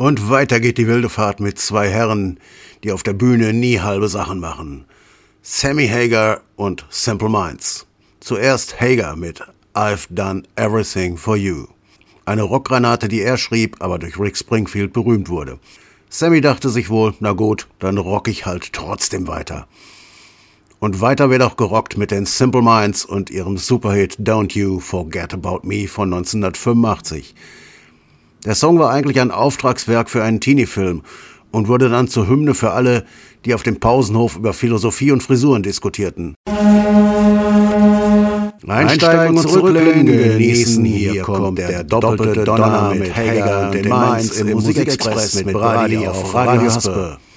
Und weiter geht die wilde Fahrt mit zwei Herren, die auf der Bühne nie halbe Sachen machen. Sammy Hagar und Simple Minds. Zuerst Hagar mit I've Done Everything for You. Eine Rockgranate, die er schrieb, aber durch Rick Springfield berühmt wurde. Sammy dachte sich wohl, na gut, dann rock ich halt trotzdem weiter. Und weiter wird auch gerockt mit den Simple Minds und ihrem Superhit Don't You Forget About Me von 1985. Der Song war eigentlich ein Auftragswerk für einen Teenie-Film und wurde dann zur Hymne für alle, die auf dem Pausenhof über Philosophie und Frisuren diskutierten. Einsteigen und zurücklehnen, genießen, hier kommt der doppelte Donner mit Hagar und den Minds im Musikexpress mit Brady auf Radio Haspe.